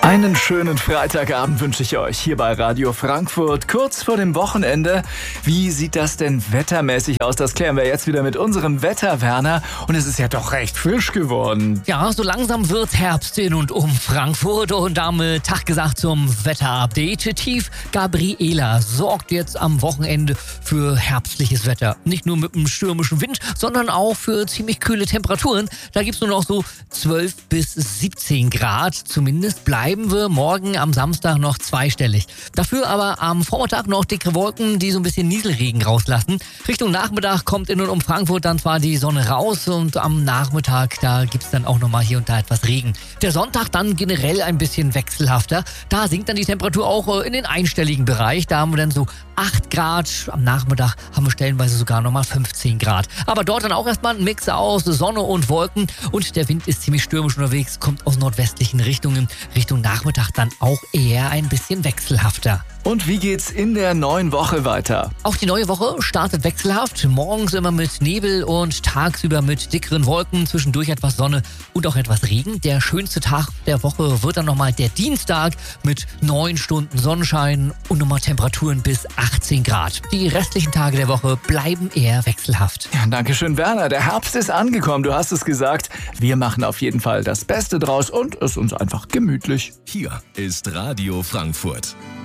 Einen schönen Freitagabend wünsche ich euch hier bei Radio Frankfurt, kurz vor dem Wochenende. Wie sieht das denn wettermäßig aus? Das klären wir jetzt wieder mit unserem Wetterwerner. Und es ist ja doch recht frisch geworden. Ja, so langsam wird Herbst in und um Frankfurt und damit Tag gesagt zum Wetterupdate. Tief Gabriela sorgt jetzt am Wochenende für herbstliches Wetter. Nicht nur mit einem stürmischen Wind, sondern auch für ziemlich kühle Temperaturen. Da gibt es nur noch so 12 bis 17 Grad. Zumindest bleiben wir morgen am Samstag noch zweistellig. Dafür aber am Vormittag noch dicke Wolken, die so ein bisschen Nieselregen rauslassen. Richtung Nachmittag kommt in und um Frankfurt dann zwar die Sonne raus und am Nachmittag, da gibt es dann auch nochmal hier und da etwas Regen. Der Sonntag dann generell ein bisschen wechselhafter. Da sinkt dann die Temperatur auch in den einstelligen Bereich. Da haben wir dann so 8 Grad. Am Nachmittag haben wir stellenweise sogar nochmal 15 Grad. Aber dort dann auch erstmal ein Mix aus Sonne und Wolken. Und der Wind ist ziemlich stürmisch unterwegs, kommt aus nordwestlichen Richtungen. Richtung Nachmittag dann auch eher ein bisschen wechselhafter. Und wie geht's in der neuen Woche weiter? Auch die neue Woche startet wechselhaft. Morgens immer mit Nebel und tagsüber mit dickeren Wolken, zwischendurch etwas Sonne und auch etwas Regen. Der schönste Tag der Woche wird dann nochmal der Dienstag mit 9 Stunden Sonnenschein und nochmal Temperaturen bis 18 Grad. Die restlichen Tage der Woche bleiben eher wechselhaft. Ja, dankeschön, Werner. Der Herbst ist angekommen, du hast es gesagt. Wir machen auf jeden Fall das Beste draus und es uns einfach gemütlich. Hier ist Radio Frankfurt.